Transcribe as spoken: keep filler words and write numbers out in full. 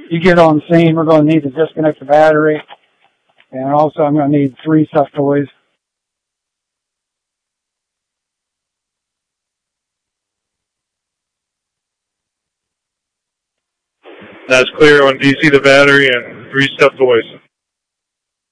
you get on scene, we're going to need to disconnect the battery. And also I'm going to need three stuffed toys. That's clear on D C the battery and three stuffed toys.